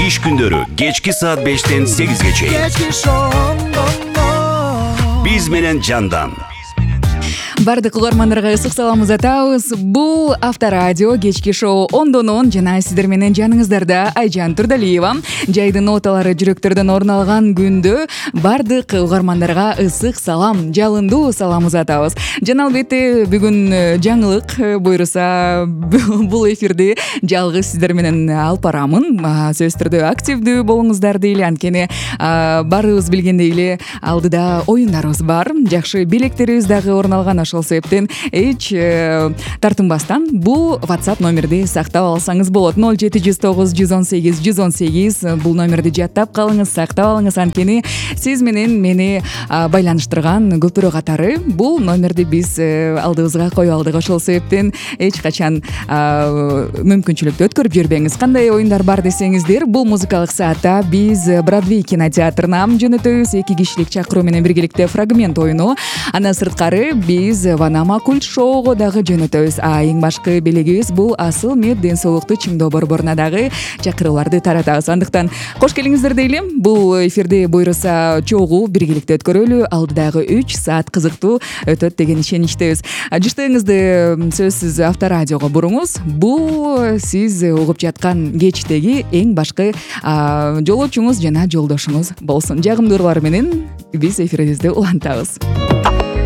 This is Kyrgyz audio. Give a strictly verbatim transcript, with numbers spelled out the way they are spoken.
иш күндөрү кечки саат бештен сегизге чейин биз менен Жандан. Бардык угармандарга ысык салам узатабыз. Бул Авторадио кечки шоу ондон он жана сиздер менен жаныңыздарда Айжан Турдалиева. Жайдын ноталары жүрөктөрдөн орун алган күндө бардык угармандарга ысык салам, жалындуу салам узатабыз. Жана албетте бүгүн жаңылык буйруса бул эфирди жалгыз сиздер менен алып барамын. Сөзсүз түрдө активдүү болуңуздар дейли, анткени баарыбыз билгендей эле алдыда оюндарыбыз бар. Жакшы билектерибиз дагы орун алган. Ошол себептен эч тартынбастан бул WhatsApp номерди сактап алсаңыз болот. ноль жети жүз тогуз жүз он сегиз жүз он сегиз бул номерди жаттап калыңыз, сактап алыңыз, анткени сиз менен мени байланыштырган көпүрө катары бул номерди биз алдыбызга коюп алдык. Ошол себептен эч качан мүмкүнчүлүктү өткөрүп жибербеңиз. Кандай оюндар бар десеңиздер, бул музыкалык саатта биз Бродвей кинотеатрына жөнөтөбүз. Эки кишилик чакыруу менен биргеликте фрагмент оюну. Андан сырткары биз Ванама культ шоуго дагы жөнөтөбүз. А эң башкы белегибиз бул асыл мед ден соолукту чыңдоо борборуна дагы чакырууларды таратабыз. Андыктан кош келиңиздер дейли. Бул эфирди буйруса чогуу биргеликте өткөрөлү. Алдыдагы үч саат кызыктуу өтөт деген ишеничтебиз. Жыштыгыңызды сөзсүз Авторадиого буруңуз. Бул сиз угуп жаткан кечтеги эң башкы жолоочуңуз жана жолдошуңуз болсун. Жагымдуулар менен биз эфирибизди улантабыз.